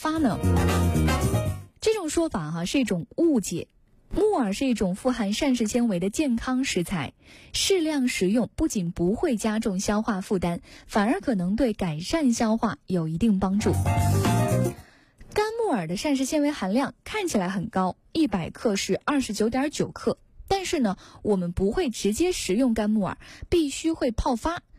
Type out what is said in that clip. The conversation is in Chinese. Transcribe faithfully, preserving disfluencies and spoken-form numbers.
发呢？这种说法哈、啊、是一种误解。木耳是一种富含膳食纤维的健康食材，适量食用不仅不会加重消化负担，反而可能对改善消化有一定帮助。干木耳的膳食纤维含量看起来很高，一百克是 二十九点九克，但是呢，我们不会直接食用干木耳，必须会泡发，